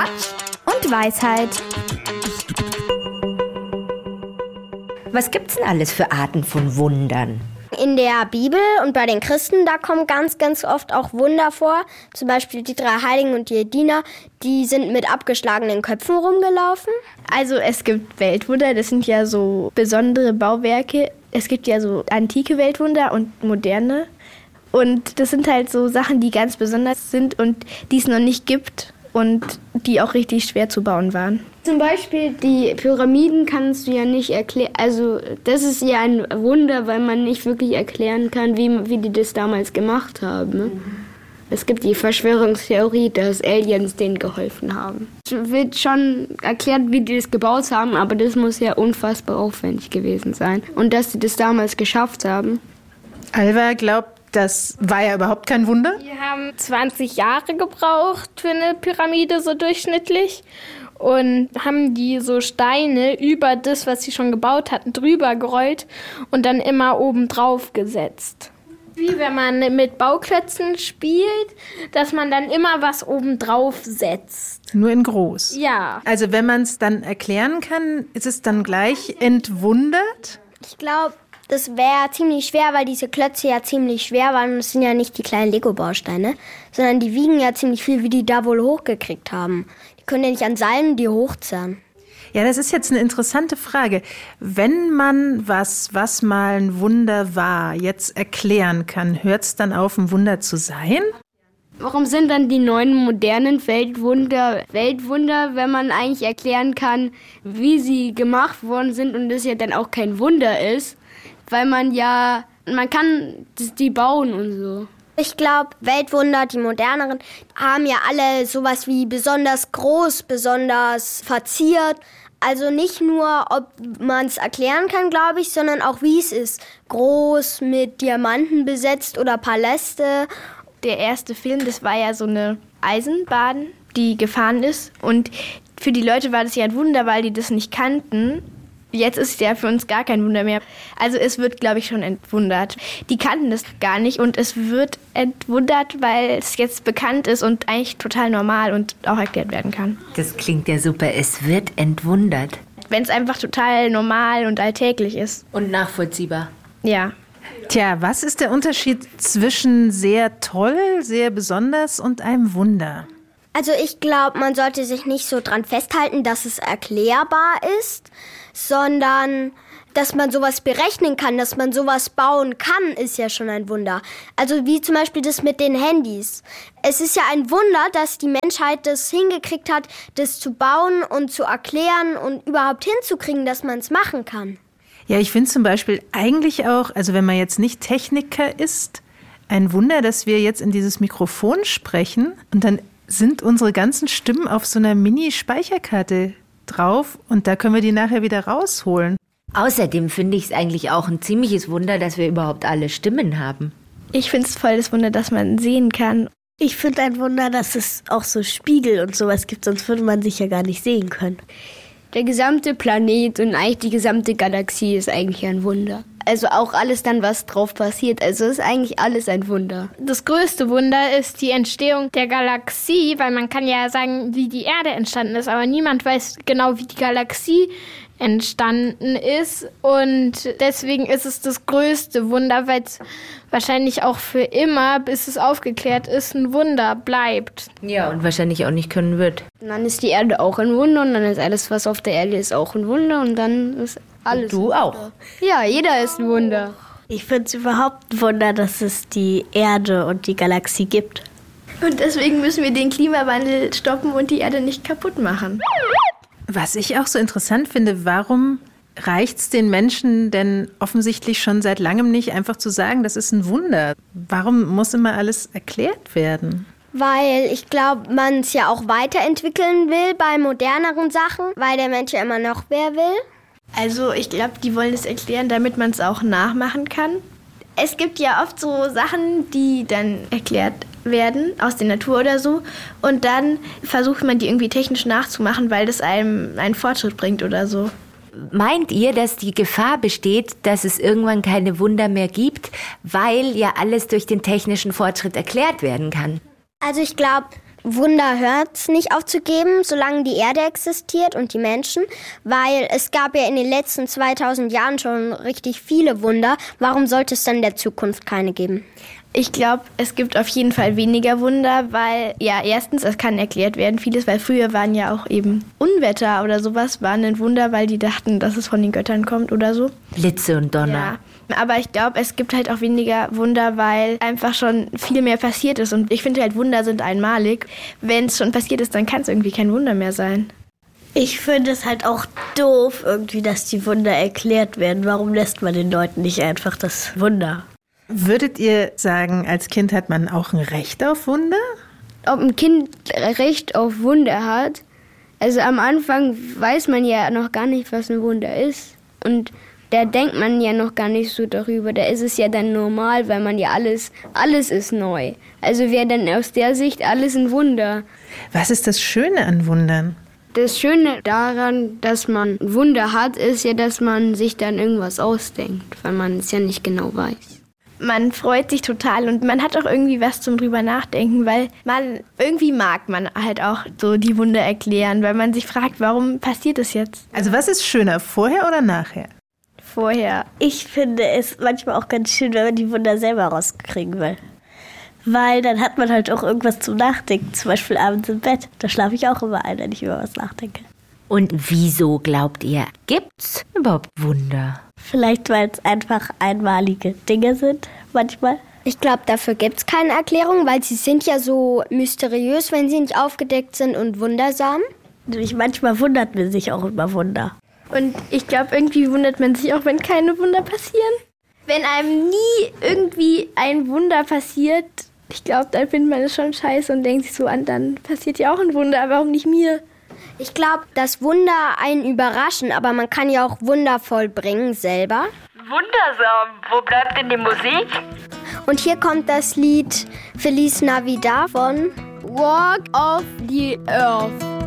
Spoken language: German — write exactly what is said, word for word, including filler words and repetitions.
Quatsch und Weisheit. Was gibt's denn alles für Arten von Wundern? In der Bibel und bei den Christen, da kommen ganz, ganz oft auch Wunder vor. Zum Beispiel die drei Heiligen und die Diener, die sind mit abgeschlagenen Köpfen rumgelaufen. Also es gibt Weltwunder, das sind ja so besondere Bauwerke. Es gibt ja so antike Weltwunder und moderne. Und das sind halt so Sachen, die ganz besonders sind und die es noch nicht gibt und die auch richtig schwer zu bauen waren. Zum Beispiel die Pyramiden kannst du ja nicht erklären. Also das ist ja ein Wunder, weil man nicht wirklich erklären kann, wie, wie die das damals gemacht haben. Ne? Mhm. Es gibt die Verschwörungstheorie, dass Aliens denen geholfen haben. Es wird schon erklärt, wie die das gebaut haben, aber das muss ja unfassbar aufwendig gewesen sein. Und dass sie das damals geschafft haben. Alva glaubt, das war ja überhaupt kein Wunder. Wir haben zwanzig Jahre gebraucht für eine Pyramide, so durchschnittlich. Und haben die so Steine über das, was sie schon gebaut hatten, drüber gerollt und dann immer oben drauf gesetzt. Wie wenn man mit Bauklötzen spielt, dass man dann immer was oben drauf setzt. Nur in groß? Ja. Also wenn man es dann erklären kann, ist es dann gleich entwundert? Ich glaube, das wäre ziemlich schwer, weil diese Klötze ja ziemlich schwer waren. Und es sind ja nicht die kleinen Lego-Bausteine, sondern die wiegen ja ziemlich viel, wie die da wohl hochgekriegt haben. Die können ja nicht an Seilen die hochzerren. Ja, das ist jetzt eine interessante Frage. Wenn man was, was mal ein Wunder war, jetzt erklären kann, hört es dann auf, ein Wunder zu sein? Warum sind dann die neuen modernen Weltwunder Weltwunder, wenn man eigentlich erklären kann, wie sie gemacht worden sind und das ja dann auch kein Wunder ist? Weil man ja, man kann die bauen und so. Ich glaube, Weltwunder, die moderneren, haben ja alle sowas wie besonders groß, besonders verziert. Also nicht nur, ob man es erklären kann, glaube ich, sondern auch, wie es ist. Groß, mit Diamanten besetzt oder Paläste. Der erste Film, das war ja so eine Eisenbahn, die gefahren ist. Und für die Leute war das ja ein Wunder, weil die das nicht kannten. Jetzt ist es ja für uns gar kein Wunder mehr. Also es wird, glaube ich, schon entwundert. Die kannten das gar nicht und es wird entwundert, weil es jetzt bekannt ist und eigentlich total normal und auch erklärt werden kann. Das klingt ja super. Es wird entwundert. Wenn es einfach total normal und alltäglich ist. Und nachvollziehbar. Ja. Tja, was ist der Unterschied zwischen sehr toll, sehr besonders und einem Wunder? Also ich glaube, man sollte sich nicht so dran festhalten, dass es erklärbar ist, sondern dass man sowas berechnen kann, dass man sowas bauen kann, ist ja schon ein Wunder. Also wie zum Beispiel das mit den Handys. Es ist ja ein Wunder, dass die Menschheit das hingekriegt hat, das zu bauen und zu erklären und überhaupt hinzukriegen, dass man es machen kann. Ja, ich finde zum Beispiel eigentlich auch, also wenn man jetzt nicht Techniker ist, ein Wunder, dass wir jetzt in dieses Mikrofon sprechen und dann sind unsere ganzen Stimmen auf so einer Mini-Speicherkarte drauf und da können wir die nachher wieder rausholen. Außerdem finde ich es eigentlich auch ein ziemliches Wunder, dass wir überhaupt alle Stimmen haben. Ich finde es voll das Wunder, dass man sehen kann. Ich finde ein Wunder, dass es auch so Spiegel und sowas gibt, sonst würde man sich ja gar nicht sehen können. Der gesamte Planet und eigentlich die gesamte Galaxie ist eigentlich ein Wunder. Also auch alles dann, was drauf passiert. Also ist eigentlich alles ein Wunder. Das größte Wunder ist die Entstehung der Galaxie, weil man kann ja sagen, wie die Erde entstanden ist, aber niemand weiß genau, wie die Galaxie entstanden ist. Und deswegen ist es das größte Wunder, weil es wahrscheinlich auch für immer, bis es aufgeklärt ist, ein Wunder bleibt. Ja, und wahrscheinlich auch nicht können wird. Und dann ist die Erde auch ein Wunder und dann ist alles, was auf der Erde ist, auch ein Wunder und dann ist alles. Du auch. Ja, jeder ist ein Wunder. Ich finde es überhaupt ein Wunder, dass es die Erde und die Galaxie gibt. Und deswegen müssen wir den Klimawandel stoppen und die Erde nicht kaputt machen. Was ich auch so interessant finde, warum reicht es den Menschen denn offensichtlich schon seit langem nicht, einfach zu sagen, das ist ein Wunder? Warum muss immer alles erklärt werden? Weil ich glaube, man es ja auch weiterentwickeln will bei moderneren Sachen, weil der Mensch ja immer noch mehr will. Also ich glaube, die wollen es erklären, damit man es auch nachmachen kann. Es gibt ja oft so Sachen, die dann erklärt werden aus der Natur oder so. Und dann versucht man die irgendwie technisch nachzumachen, weil das einem einen Fortschritt bringt oder so. Meint ihr, dass die Gefahr besteht, dass es irgendwann keine Wunder mehr gibt, weil ja alles durch den technischen Fortschritt erklärt werden kann? Also ich glaube, Wunder hört es nicht aufzugeben, solange die Erde existiert und die Menschen, weil es gab ja in den letzten zweitausend Jahren schon richtig viele Wunder. Warum sollte es dann in der Zukunft keine geben? Ich glaube, es gibt auf jeden Fall weniger Wunder, weil, ja, erstens, es kann erklärt werden, vieles, weil früher waren ja auch eben Unwetter oder sowas, waren ein Wunder, weil die dachten, dass es von den Göttern kommt oder so. Blitze und Donner. Ja. Aber ich glaube, es gibt halt auch weniger Wunder, weil einfach schon viel mehr passiert ist. Und ich finde halt, Wunder sind einmalig. Wenn es schon passiert ist, dann kann es irgendwie kein Wunder mehr sein. Ich finde es halt auch doof irgendwie, dass die Wunder erklärt werden. Warum lässt man den Leuten nicht einfach das Wunder? Würdet ihr sagen, als Kind hat man auch ein Recht auf Wunder? Ob ein Kind Recht auf Wunder hat? Also am Anfang weiß man ja noch gar nicht, was ein Wunder ist. Und da denkt man ja noch gar nicht so darüber. Da ist es ja dann normal, weil man ja alles, alles ist neu. Also wäre dann aus der Sicht alles ein Wunder. Was ist das Schöne an Wundern? Das Schöne daran, dass man ein Wunder hat, ist ja, dass man sich dann irgendwas ausdenkt, weil man es ja nicht genau weiß. Man freut sich total und man hat auch irgendwie was zum drüber nachdenken, weil man irgendwie mag man halt auch so die Wunder erklären, weil man sich fragt, warum passiert das jetzt? Also was ist schöner, vorher oder nachher? Vorher. Ich finde es manchmal auch ganz schön, wenn man die Wunder selber rauskriegen will. Weil dann hat man halt auch irgendwas zum Nachdenken, zum Beispiel abends im Bett. Da schlafe ich auch immer ein, wenn ich über was nachdenke. Und wieso glaubt ihr, gibt's überhaupt Wunder? Vielleicht, weil es einfach einmalige Dinge sind, manchmal. Ich glaube, dafür gibt es keine Erklärung, weil sie sind ja so mysteriös, wenn sie nicht aufgedeckt sind und wundersam. Manchmal wundert man sich auch über Wunder. Und ich glaube, irgendwie wundert man sich auch, wenn keine Wunder passieren. Wenn einem nie irgendwie ein Wunder passiert, ich glaube, dann findet man es schon scheiße und denkt sich so an, dann passiert ja auch ein Wunder, aber warum nicht mir? Ich glaube, dass Wunder einen überraschen, aber man kann ja auch Wunder vollbringen selber. Wundersam. Wo bleibt denn die Musik? Und hier kommt das Lied Feliz Navidad von Walk of the Earth.